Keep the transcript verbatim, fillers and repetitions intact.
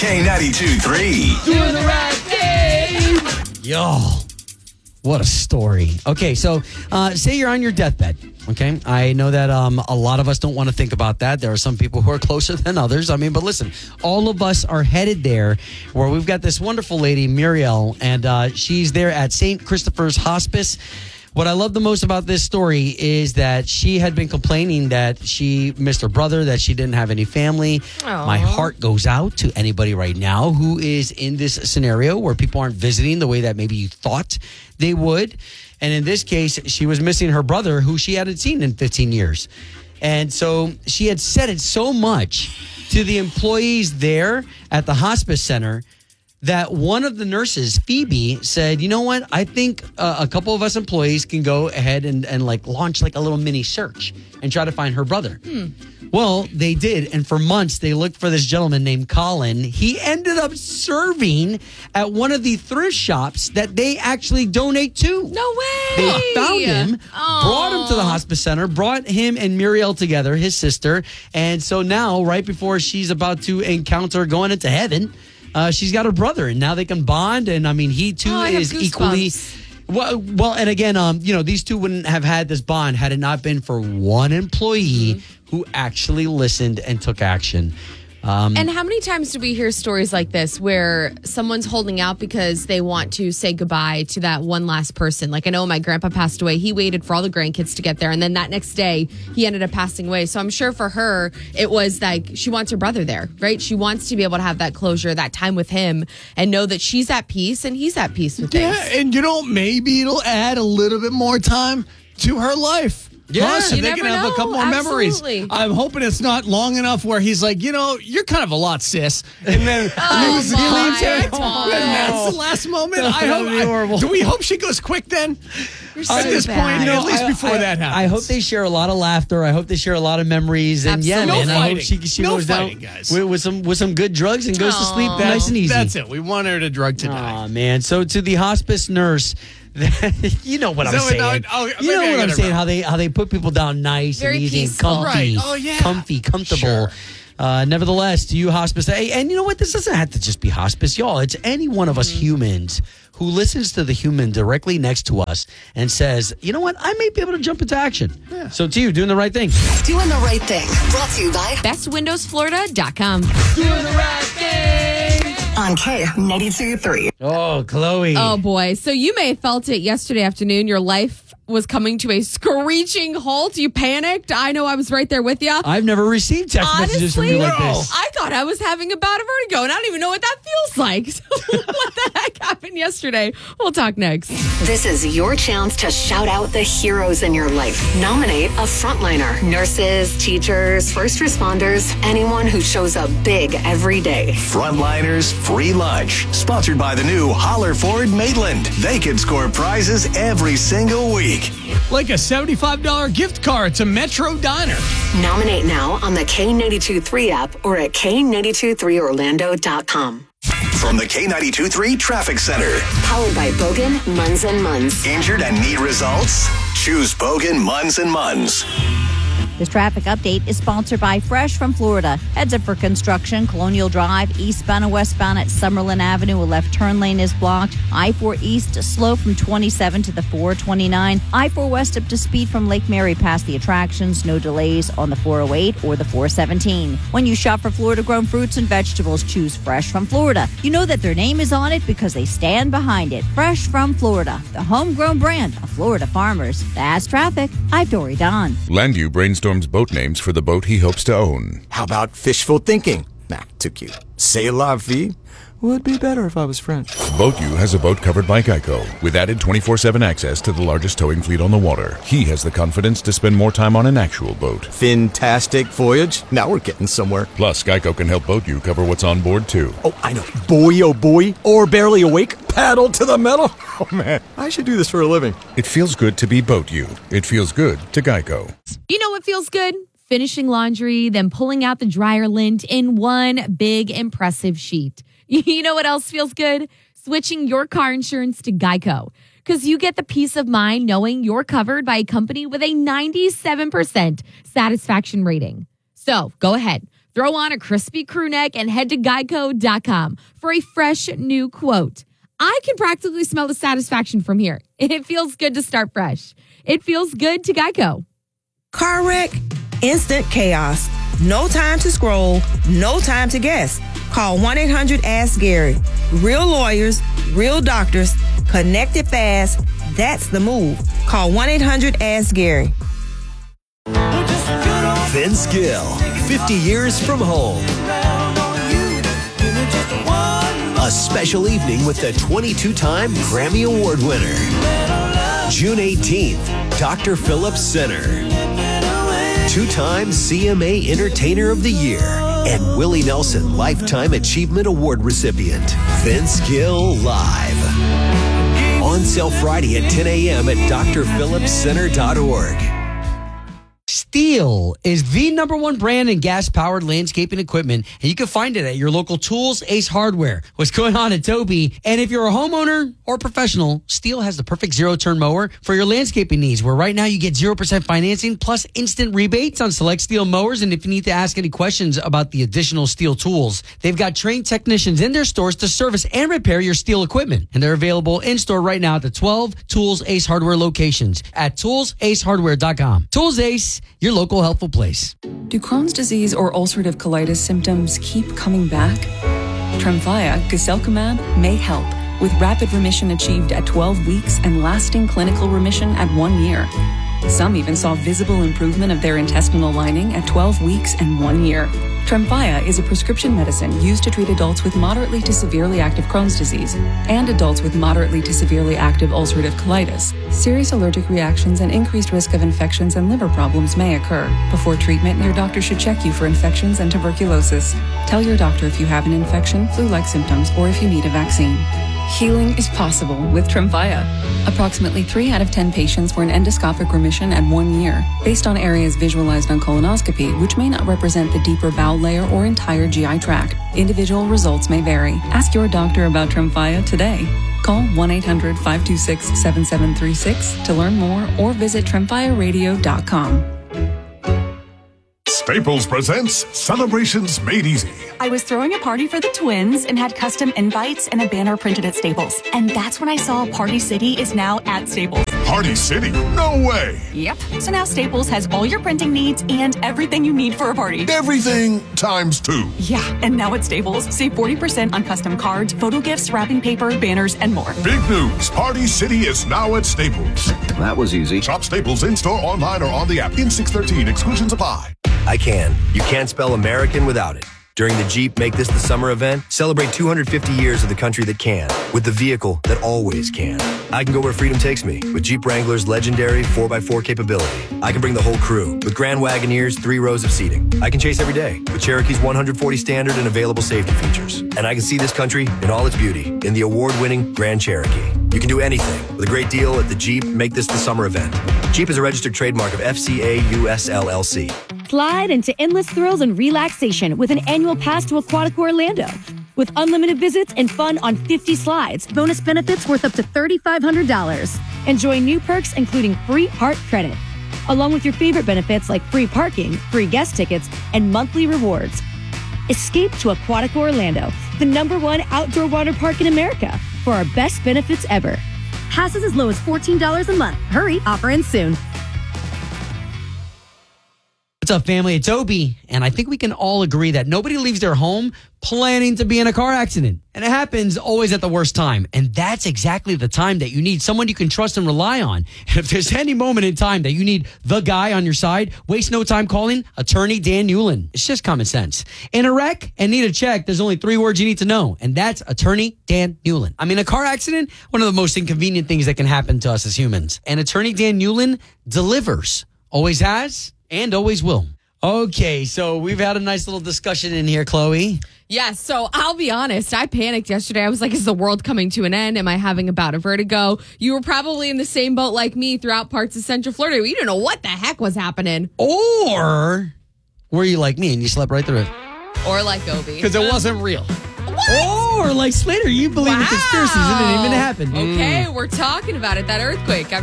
K ninety-two three. Doing the right thing. Yo, what a story. Okay, so uh, say you're on your deathbed. Okay, I know that um, a lot of us don't want to think about that. There are some people who are closer than others. I mean, but listen, all of us are headed there where we've got this wonderful lady, Muriel, and uh, she's there at Saint Christopher's Hospice. What I love the most about this story is that she had been complaining that she missed her brother, that she didn't have any family. Aww. My heart goes out to anybody right now who is in this scenario where people aren't visiting the way that maybe you thought they would. And in this case, she was missing her brother, who she hadn't seen in fifteen years. And so she had said it so much to the employees there at the hospice center that one of the nurses, Phoebe, said, you know what? I think uh, a couple of us employees can go ahead and, and like launch like a little mini search and try to find her brother. Hmm. Well, they did. And for months, they looked for this gentleman named Colin. He ended up serving at one of the thrift shops that they actually donate to. No way. They found him, Aww. brought him to the hospice center, brought him and Muriel together, his sister. And so now, right before she's about to encounter going into heaven, Uh, she's got her brother, and now they can bond. And I mean, he too oh, I have is goosebumps. equally well. Well, and again, um, you know, these two wouldn't have had this bond had it not been for one employee mm-hmm. who actually listened and took action. Um, and how many times do we hear stories like this where someone's holding out because they want to say goodbye to that one last person? Like I know my grandpa passed away. He waited for all the grandkids to get there. And then that next day he ended up passing away. So I'm sure for her, it was like she wants her brother there, right? She wants to be able to have that closure, that time with him and know that she's at peace and he's at peace with things. Yeah, and you know, maybe it'll add a little bit more time to her life. Yeah, Huh? So you they never can have know. a couple more Absolutely. memories. I'm hoping it's not long enough where he's like, you know, you're kind of a lot, sis. And then Oh, loses my contact. God. And that's the last moment. I That hope. would be horrible. I, do we hope she goes quick then? You're so At this bad. point, No, at least I- before I, that happens. I hope they share a lot of laughter. I hope they share a lot of memories. And yeah, Absolutely. man, No I hope fighting. she, she No goes fighting, down guys. with, with some with some good drugs and goes to sleep Aw. nice and easy. That's it. We want her to drug to die. Aw, man. So to the hospice nurse, you know what Is I'm that what- saying. oh, you maybe know I what got I'm it saying. wrong. How they how they put people down nice Very and easy peaceful. and comfy, Right. Oh, yeah. comfy, comfortable. Sure. Uh, nevertheless, to you hospice, hey, and you know what? This doesn't have to just be hospice, y'all. It's any one of us humans who listens to the human directly next to us and says, you know what? I may be able to jump into action. So to you, doing the right thing. Doing the right thing. Brought to you by best windows florida dot com. Doing the right thing. on K ninety-two three. Oh, Chloe. Oh boy. So you may have felt it yesterday afternoon. Your life was coming to a screeching halt. You panicked. I know I was right there with you. I've never received text messages from you like this. I thought I was having a bout of vertigo, and I don't even know what that feels like. So what the heck happened yesterday? We'll talk next. This is your chance to shout out the heroes in your life. Nominate a frontliner. Nurses, teachers, first responders, anyone who shows up big every day. Frontliners free lunch. Sponsored by the new Holler Ford Maitland. They can score prizes every single week. Like a seventy-five dollars gift card to Metro Diner. Nominate now on the K ninety-two three app or at K ninety-two three orlando dot com. From the K ninety-two three Traffic Center. Powered by Bogan, Munz and Munz. Injured and need results? Choose Bogan Munz and Munz. This traffic update is sponsored by Fresh from Florida. Heads up for construction. Colonial Drive, eastbound and westbound at Summerlin Avenue. A left turn lane is blocked. I four East slow from twenty-seven to the four twenty-nine. I four West up to speed from Lake Mary past the attractions. No delays on the four oh eight or the four seventeen. When you shop for Florida-grown fruits and vegetables, choose Fresh from Florida. You know that their name is on it because they stand behind it. Fresh from Florida, the homegrown brand of Florida farmers. That's traffic. I'm Dory Don. Landu brainstorms boat names for the boat he hopes to own. How about fishful thinking? Nah, too cute. C'est la vie would be better if I was French. BoatU has a boat covered by Geico with added twenty-four seven access to the largest towing fleet on the water. He has the confidence to spend more time on an actual boat. Fantastic voyage. Now we're getting somewhere. Plus, Geico can help BoatU cover what's on board too. Oh, I know. Boy, oh boy. Or barely awake. Paddle to the metal. Oh, man. I should do this for a living. It feels good to be BoatU. It feels good to Geico. You know what feels good? Finishing laundry, then pulling out the dryer lint in one big impressive sheet. You know what else feels good? Switching your car insurance to Geico. Because you get the peace of mind knowing you're covered by a company with a ninety-seven percent satisfaction rating. So go ahead. Throw on a crispy crew neck and head to geico dot com for a fresh new quote. I can practically smell the satisfaction from here. It feels good to start fresh. It feels good to Geico. Car wreck, instant chaos. No time to scroll, no time to guess. Call one eight hundred ask Gary. Real lawyers, real doctors, connected fast. That's the move. Call one eight hundred ask Gary. Vince Gill, fifty years from home. A special evening with the twenty-two-time Grammy Award winner. June eighteenth, Doctor Phillips Center. Two-time C M A Entertainer of the Year and Willie Nelson Lifetime Achievement Award recipient. Vince Gill live. On sale Friday at ten a.m. at d r phillips center dot org. Stihl is the number one brand in gas-powered landscaping equipment, and you can find it at your local Tools Ace Hardware. What's going on at Toby? And if you're a homeowner or professional, Stihl has the perfect zero-turn mower for your landscaping needs, where right now you get zero percent financing plus instant rebates on select Stihl mowers. And if you need to ask any questions about the additional Stihl tools, they've got trained technicians in their stores to service and repair your Stihl equipment. And they're available in-store right now at the twelve Tools Ace Hardware locations at tools ace hardware dot com. Tools Ace, your local helpful place. Do Crohn's disease or ulcerative colitis symptoms keep coming back? Tremfya, guselkumab, may help, with rapid remission achieved at twelve weeks and lasting clinical remission at one year. Some even saw visible improvement of their intestinal lining at twelve weeks and one year. Tremfya is a prescription medicine used to treat adults with moderately to severely active Crohn's disease and adults with moderately to severely active ulcerative colitis. Serious allergic reactions and increased risk of infections and liver problems may occur. Before treatment, your doctor should check you for infections and tuberculosis. Tell your doctor if you have an infection, flu-like symptoms, or if you need a vaccine. Healing is possible with Tremfya. Approximately three out of ten patients were in endoscopic remission at one year, based on areas visualized on colonoscopy, which may not represent the deeper bowel layer or entire G I tract. Individual results may vary. Ask your doctor about Tremfya today. Call one eight hundred five two six seven seven three six to learn more or visit tremfya radio dot com. Staples presents Celebrations Made Easy. I was throwing a party for the twins and had custom invites and a banner printed at Staples. And that's when I saw Party City is now at Staples. Party City? No way! Yep. So now Staples has all your printing needs and everything you need for a party. Everything times two. Yeah, and now at Staples, save forty percent on custom cards, photo gifts, wrapping paper, banners, and more. Big news. Party City is now at Staples. That was easy. Shop Staples in-store, online, or on the app. In six thirteen. Exclusions apply. I can. You can't spell American without it. During the Jeep Make This the Summer event, celebrate two hundred fifty years of the country that can, with the vehicle that always can. I can go where freedom takes me, with Jeep Wrangler's legendary four by four capability. I can bring the whole crew, with Grand Wagoneer's three rows of seating. I can chase every day, with Cherokee's one hundred forty standard and available safety features. And I can see this country in all its beauty, in the award-winning Grand Cherokee. You can do anything with a great deal at the Jeep Make This the Summer event. Jeep is a registered trademark of F C A U S L L C. Slide into endless thrills and relaxation with an annual pass to Aquatic Orlando. With unlimited visits and fun on fifty slides, bonus benefits worth up to three thousand five hundred dollars. Enjoy new perks including free heart credit, along with your favorite benefits like free parking, free guest tickets, and monthly rewards. Escape to Aquatic Orlando, the number one outdoor water park in America, for our best benefits ever. Passes as low as fourteen dollars a month. Hurry, offer ends soon. What's up, family? It's Obi, and I think we can all agree that nobody leaves their home planning to be in a car accident. And it happens always at the worst time. And that's exactly the time that you need someone you can trust and rely on. And if there's any moment in time that you need the guy on your side, waste no time calling Attorney Dan Newlin. It's just common sense. In a wreck and need a check, there's only three words you need to know, and that's Attorney Dan Newlin. I mean, a car accident, one of the most inconvenient things that can happen to us as humans. And Attorney Dan Newlin delivers. Always has and always will. Okay, so we've had a nice little discussion in here, Chloe. Yeah, so I'll be honest. I panicked yesterday. I was like, is the world coming to an end? Am I having a bout of vertigo? You were probably in the same boat like me throughout parts of Central Florida. You didn't know what the heck was happening. Or were you like me and you slept right through it? Or like Obi. Because it wasn't real. What? Or like Slater, you believe wow. in conspiracies and it didn't even happen. Okay, mm. We're talking about it. That earthquake.